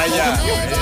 Vaya.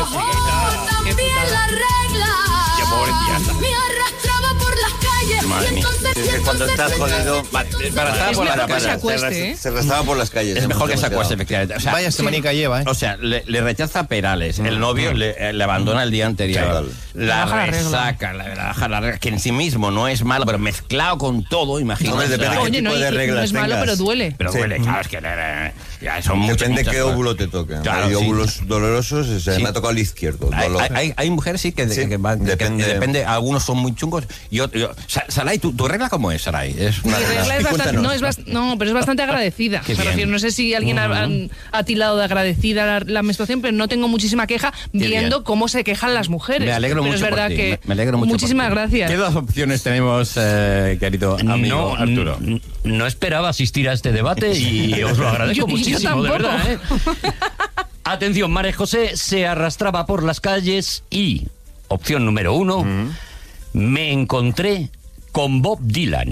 También la regla. Qué pobrecilla. Me arrastraba por las calles. Madre mía. Cuando estás jodido, Para Es por mejor la que se cara. acueste, ¿eh? se arrastraba por las calles. Es mejor que se acueste, demasiado. efectivamente. O sea, Vaya semanica lleva, ¿eh? O sea, le rechaza Perales. El novio le abandona el día anterior. La Baja la regla. resaca, la baja la regla, que en sí mismo no es malo, pero mezclado con todo, imagínate. Hombre, depende O sea, de qué Oye, no, tipo de y no reglas es malo, tengas. pero duele. pero Sí. duele, claro, es que ya son muchas, Depende muchas qué cosas. óvulo te toque. Claro, Hay sí. óvulos dolorosos, o sea, Sí. me ha tocado el izquierdo. Hay, dolor. hay mujeres sí que depende, algunos son muy chungos. Saray, ¿tu regla cómo es, Saray? Es Mi una regla es bastante, pero es bastante agradecida. Qué Me bien. refiero, no sé si alguien ha tilado de agradecida la menstruación, pero no tengo muchísima queja viendo bien. cómo se quejan las mujeres. Me alegro pero mucho es verdad por ti. que Me alegro mucho muchísimas por ti. gracias. ¿Qué dos opciones tenemos, querido amigo Arturo? No esperaba asistir a este debate y os lo agradezco Yo muchísimo, de tampoco. verdad. Atención, María José se arrastraba por las calles y, opción número 1, me encontré con Bob Dylan.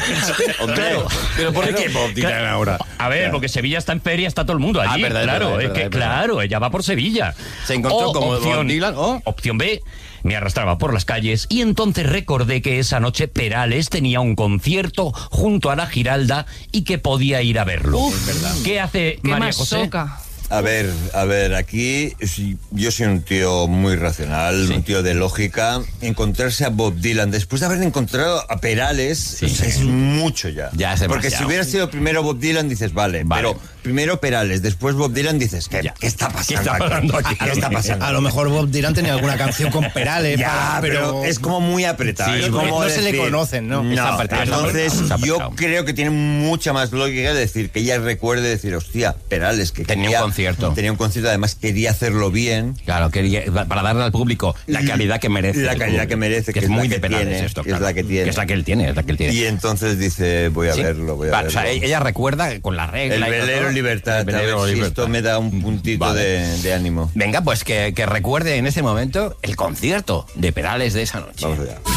Claro. ¿Pero por qué Bob Dylan ahora? A ver, porque Sevilla está en feria, está todo el mundo allí. Verdad, claro, verdad, es que, verdad. claro, ella va por Sevilla. Se encontró O como opción, Bob Dylan, o... Opción B, me arrastraba por las calles y entonces recordé que esa noche Perales tenía un concierto junto a la Giralda y que podía ir a verlo. ¿Qué hace Qué María más José? soca. A ver, aquí yo soy un tío muy racional, un tío de lógica. Encontrarse a Bob Dylan después de haber encontrado a Perales es mucho ya. Ya es demasiado. Porque si hubiera sido primero Bob Dylan dices, vale. Pero primero Perales, después Bob Dylan dices, ¿qué está pasando? ¿Qué está pasando aquí? ¿Qué está pasando? A lo mejor Bob Dylan tenía alguna canción con Perales. Ya, pero es como muy apretado. Sí, es como no se le decir- conocen, ¿no? No, Está apretado, entonces está apretado. yo creo que tiene mucha más lógica decir que ella recuerde decir, hostia, Perales, que Tenía un concierto. Tenía un concierto, además quería hacerlo bien. Claro, para darle al público la calidad que merece. La el calidad público. que merece, que que es es la muy que de Perales tiene, esto, que es claro. la que tiene. Que es la que él tiene, es la que él tiene. Y entonces dice, voy a Sí. verlo, voy a Vale, verlo. o sea, ella recuerda con la regla. El y todo. velero Libertad, El velero a ver si Libertad. esto me da un puntito Vale. de ánimo. Venga, pues que recuerde en ese momento el concierto de Perales de esa noche. Vamos allá.